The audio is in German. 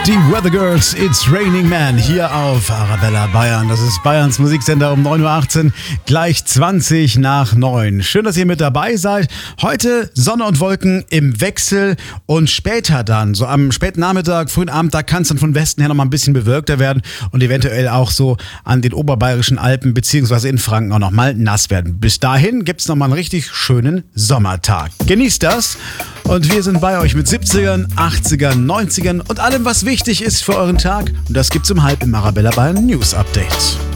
Die Weather Girls, It's Raining Man hier auf Arabella Bayern. Das ist Bayerns Musiksender um 9.18 Uhr, gleich 20 nach 9. Schön, dass ihr mit dabei seid. Heute Sonne und Wolken im Wechsel und später dann, so am späten Nachmittag, frühen Abend, da kann es dann von Westen her noch mal ein bisschen bewölkter werden und eventuell auch so an den oberbayerischen Alpen bzw. in Franken auch noch mal nass werden. Bis dahin gibt es noch mal einen richtig schönen Sommertag. Genießt das und wir sind bei euch mit 70ern, 80ern, 90ern und allem, was wichtig ist für euren Tag. Und das gibt's um halb im Arabella Bayern News Update.